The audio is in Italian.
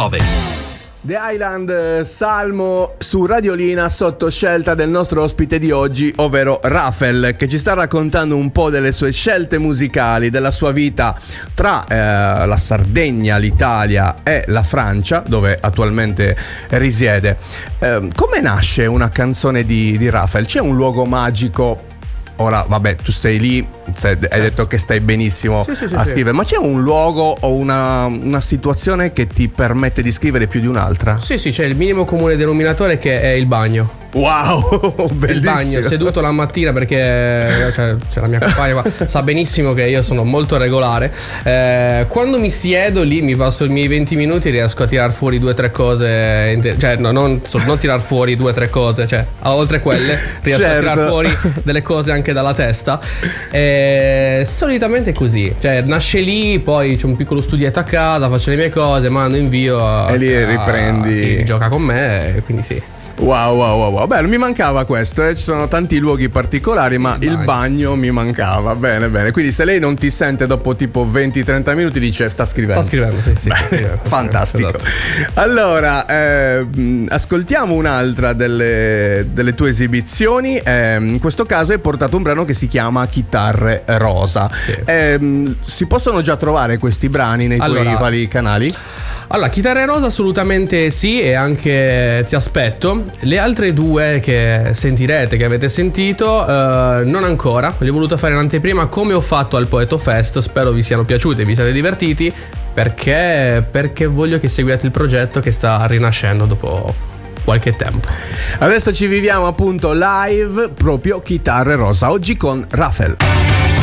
106.9. The Island, Salmo su Radiolina, sotto scelta del nostro ospite di oggi, ovvero Raphael, che ci sta raccontando un po' delle sue scelte musicali, della sua vita tra la Sardegna, l'Italia e la Francia, dove attualmente risiede. Come nasce una canzone di Raphael? C'è un luogo magico? Ora, vabbè, tu stai lì, hai detto che stai benissimo a scrivere, ma c'è un luogo o una situazione che ti permette di scrivere più di un'altra? Sì, c'è il minimo comune denominatore che è il bagno. Wow, bellissimo. Il bagno, seduto la mattina, perché c'è la mia compagna qua, sa benissimo che io sono molto regolare. Quando mi siedo lì, mi passo i miei 20 minuti, riesco a tirar fuori 2 o 3 cose, cioè non tirar fuori 2 o 3 cose, cioè oltre quelle riesco a tirar fuori delle cose anche dalla testa. Solitamente è così, cioè nasce lì, poi c'è un piccolo studietto a casa, faccio le mie cose, mando invio e lì riprendi chi gioca con me, quindi sì. Wow. Bello, mi mancava questo, ci sono tanti luoghi particolari, ma il bagno mi mancava. Bene. Quindi se lei non ti sente dopo tipo 20-30 minuti, dice sta scrivendo. Sì. Fantastico. Esatto. Allora, ascoltiamo un'altra delle tue esibizioni. In questo caso hai portato un brano che si chiama Chitarre Rosa. Sì. Si possono già trovare questi brani nei tuoi vari canali? Allora, Chitarre Rosa assolutamente sì, e anche Ti aspetto. Le altre 2 che sentirete, che avete sentito, non ancora. Le ho voluto fare in anteprima, come ho fatto al Poeto Fest. Spero vi siano piaciute, vi siate divertiti, perché voglio che seguiate il progetto che sta rinascendo dopo qualche tempo. Adesso ci viviamo appunto live proprio Chitarre Rosa, oggi con Raphael.